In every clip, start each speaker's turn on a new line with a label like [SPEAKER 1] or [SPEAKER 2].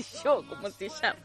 [SPEAKER 1] sé yo cómo se llama.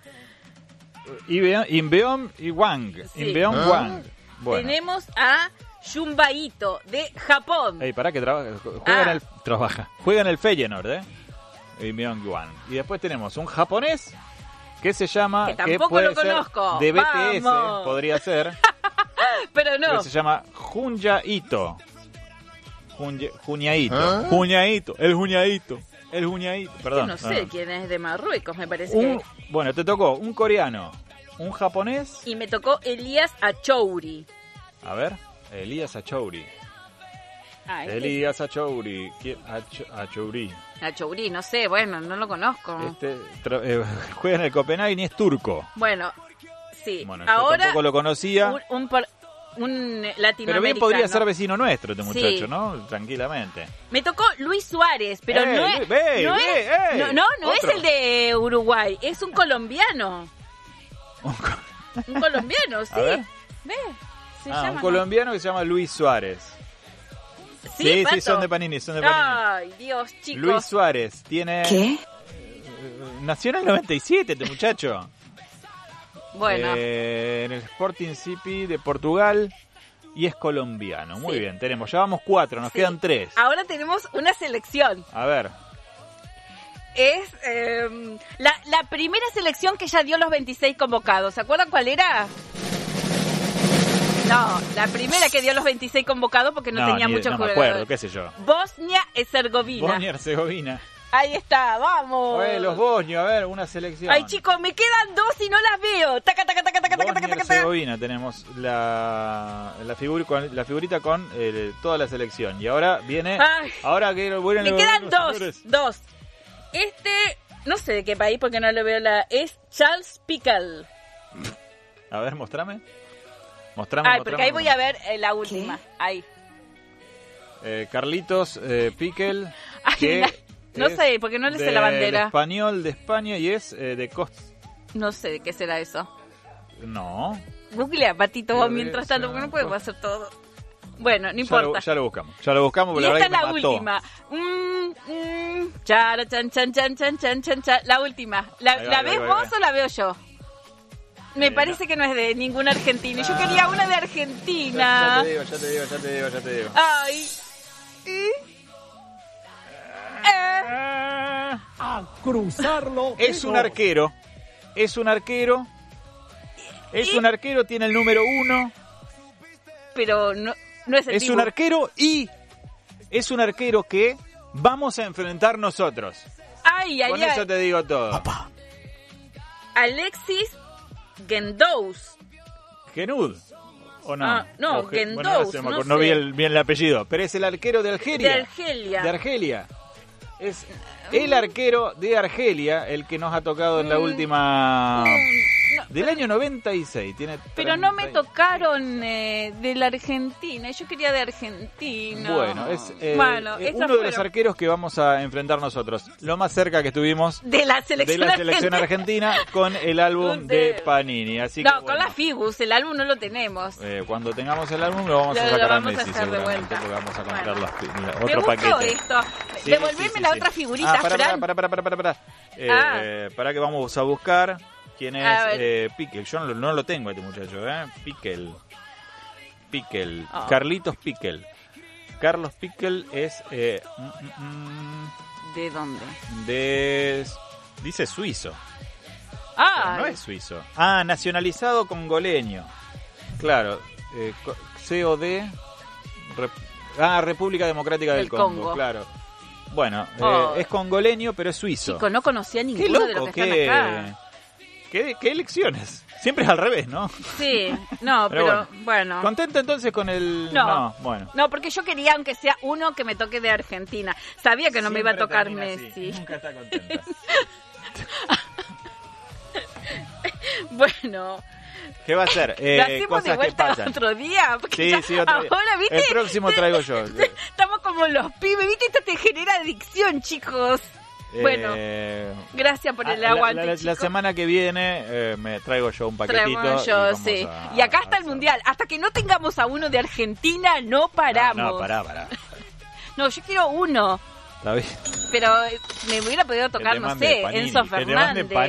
[SPEAKER 2] Inbeom y Wang.
[SPEAKER 1] Sí.
[SPEAKER 2] Inbeom Wang. Bueno.
[SPEAKER 1] Tenemos a Jumba Ito, de Japón.
[SPEAKER 2] Ey, pará que juega en el Feyenoord, Inbeom Wang. Y después tenemos un japonés que se llama...
[SPEAKER 1] Que tampoco
[SPEAKER 2] puede
[SPEAKER 1] lo conozco.
[SPEAKER 2] ser de BTS,
[SPEAKER 1] Vamos.
[SPEAKER 2] podría ser.
[SPEAKER 1] Pero no.
[SPEAKER 2] Que se llama Junya Ito. Juñaito. Juñaito. El Juñaito. Perdón.
[SPEAKER 1] Yo no sé quién es de Marruecos, me parece
[SPEAKER 2] Bueno, te tocó un coreano, un japonés.
[SPEAKER 1] Y me tocó Elías Achouri.
[SPEAKER 2] A ver, Elías Achouri. Elías Achouri. Achouri.
[SPEAKER 1] Achouri, no sé, bueno, no lo conozco.
[SPEAKER 2] Juega en el Copenhagen y es turco.
[SPEAKER 1] Bueno, sí.
[SPEAKER 2] Bueno,
[SPEAKER 1] ahora
[SPEAKER 2] yo tampoco lo conocía.
[SPEAKER 1] Un latinoamericano.
[SPEAKER 2] Pero bien podría ser vecino nuestro este muchacho, ¿no? Tranquilamente.
[SPEAKER 1] Me tocó Luis Suárez, pero no es el de Uruguay, es un colombiano. Un colombiano, sí. ¿Ves? Se llama,
[SPEAKER 2] un colombiano que se llama Luis Suárez. Sí, son de Panini,
[SPEAKER 1] Ay, Dios, chicos.
[SPEAKER 2] Luis Suárez tiene...
[SPEAKER 1] ¿Qué?
[SPEAKER 2] Nació en el 97 este muchacho.
[SPEAKER 1] Bueno.
[SPEAKER 2] En el Sporting CP de Portugal y es colombiano. Muy bien, ya vamos 4, nos quedan 3.
[SPEAKER 1] Ahora tenemos una selección.
[SPEAKER 2] A ver.
[SPEAKER 1] Es la primera selección que ya dio los 26 convocados. ¿Se acuerdan cuál era? No, la primera que dio los 26 convocados porque no tenía muchos jugadores.
[SPEAKER 2] No me acuerdo, qué sé yo.
[SPEAKER 1] Bosnia-Herzegovina. Ahí está, vamos.
[SPEAKER 2] Los bosnios, a ver, una selección.
[SPEAKER 1] Ay, chicos, me quedan 2 y no las veo. Taca, taca, taca, taca, taca, taca, taca.
[SPEAKER 2] Herzegovina, tenemos la figurita con toda la selección. Y ahora viene... ahora que
[SPEAKER 1] me quedan 2. No sé de qué país porque no lo veo. Es Charles Pickel.
[SPEAKER 2] A ver, mostrame.
[SPEAKER 1] Porque ahí voy a ver la última. ¿Qué? Ahí.
[SPEAKER 2] Carlitos Pickel.
[SPEAKER 1] No sé, porque no le sé la bandera.
[SPEAKER 2] Español de España y es de Costa.
[SPEAKER 1] No sé de qué será eso.
[SPEAKER 2] No.
[SPEAKER 1] Googlea, Patito, vos mientras tanto, porque no podemos hacer todo. Bueno, no importa.
[SPEAKER 2] Ya lo buscamos.
[SPEAKER 1] Y esta es la última. Chara, chan, chan, chan, chan, chan, chan, chan. La última. ¿La ves vos o la veo yo? Me parece que no es de ningún argentino. Yo quería una de Argentina.
[SPEAKER 2] Ya te digo.
[SPEAKER 1] Ay.
[SPEAKER 3] A cruzarlo.
[SPEAKER 2] Es un arquero. Tiene el número 1.
[SPEAKER 1] Pero no es el tipo.
[SPEAKER 2] Un arquero y es un arquero que vamos a enfrentar nosotros. Con eso te digo todo.
[SPEAKER 3] Papá.
[SPEAKER 1] Alexis Gendous.
[SPEAKER 2] Genud. ¿O no?
[SPEAKER 1] Gendous.
[SPEAKER 2] No vi bien el apellido. Pero es el arquero de Argelia.
[SPEAKER 1] De
[SPEAKER 2] Argelia. Es el arquero de Argelia, el que nos ha tocado en la última... del año 96.
[SPEAKER 1] Pero no me tocaron de la Argentina. Yo quería de Argentina.
[SPEAKER 2] Bueno, es uno de los arqueros que vamos a enfrentar nosotros. Lo más cerca que estuvimos
[SPEAKER 1] de la selección
[SPEAKER 2] argentina con el álbum de Panini. Así que,
[SPEAKER 1] con la Figus, el álbum no lo tenemos.
[SPEAKER 2] Cuando tengamos el álbum lo vamos a sacar a Messi seguramente, porque vamos a comprar otro paquete.
[SPEAKER 1] Me gustó esto. Devolveme la otra figurita, Fran.
[SPEAKER 2] Para que vamos a buscar quién es Pickel. Yo no lo tengo este muchacho, Pickel. Carlitos Pickel. Carlos Pickel es... ¿de
[SPEAKER 1] dónde?
[SPEAKER 2] Dice suizo.
[SPEAKER 1] No
[SPEAKER 2] es suizo. Nacionalizado congoleño. Claro. COD... República Democrática del Congo. Claro. Bueno, es congoleño, pero es suizo.
[SPEAKER 1] Chico, no conocía ninguno de los que están acá.
[SPEAKER 2] ¿Qué elecciones? Siempre es al revés, ¿no?
[SPEAKER 1] Sí, no, pero bueno.
[SPEAKER 2] ¿Contenta entonces con el...?
[SPEAKER 1] No, porque yo quería, aunque sea uno, que me toque de Argentina. Sabía que no me iba a tocar Messi.
[SPEAKER 2] Nunca está contenta.
[SPEAKER 1] Bueno...
[SPEAKER 2] ¿Qué va a hacer?
[SPEAKER 1] ¿Lo hacemos
[SPEAKER 2] cosas
[SPEAKER 1] de vuelta otro día?
[SPEAKER 2] Sí, otro día.
[SPEAKER 1] Ahora, ¿viste?
[SPEAKER 2] El próximo traigo yo.
[SPEAKER 1] Estamos como los pibes, ¿viste? Esto te genera adicción, chicos. Bueno, gracias por el aguante,
[SPEAKER 2] la semana que viene me traigo yo un paquetito.
[SPEAKER 1] Y acá está el Mundial. Hasta que no tengamos a uno de Argentina, no paramos.
[SPEAKER 2] No, pará.
[SPEAKER 1] No, yo quiero uno.
[SPEAKER 2] Está bien.
[SPEAKER 1] Pero me hubiera podido tocar, no sé, Enzo Fernández.